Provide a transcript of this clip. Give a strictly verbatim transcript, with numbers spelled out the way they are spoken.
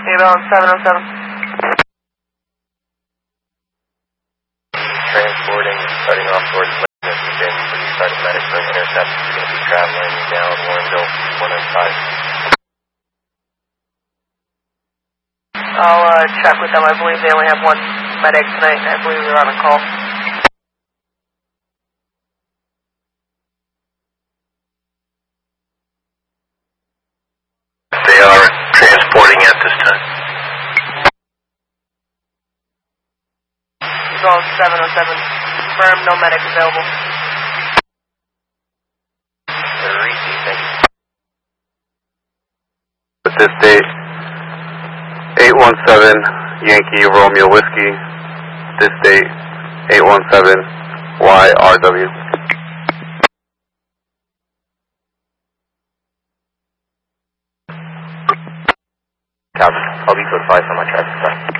Email seven oh seven. Transporting, starting off towards Lincoln, again, please start medic for intercept. You're going to be traveling down Warrenville, one oh five. I'll uh, check with them. I believe they only have one medic tonight. I believe they're on a call. They are transporting at this time. Zone seven oh seven. Confirm, no medic available. At this date, eight one seven Yankee Romeo Whiskey. This date, eight one seven Y R W. Copy. I'll be code five for my traffic stop.